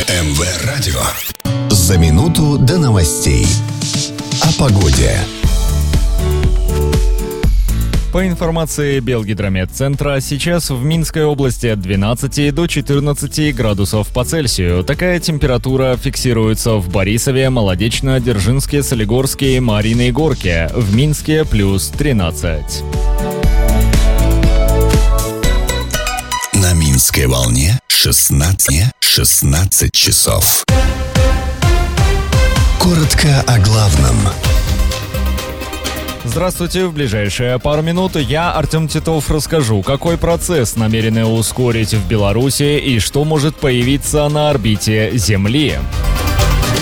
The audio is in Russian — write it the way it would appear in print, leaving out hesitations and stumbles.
МВ Радио. За минуту до новостей. О погоде. По информации Белгидрометцентра, сейчас в Минской области от 12 до 14 градусов по Цельсию. Такая температура фиксируется в Борисове, Молодечно, Дзержинске, Солигорске, Мариной Горке. В Минске плюс 13. На Минской волне 16 часов. Коротко о главном. Здравствуйте, в ближайшие пару минут я, Артем Титов, расскажу, какой процесс намерены ускорить в Беларуси и что может появиться на орбите Земли.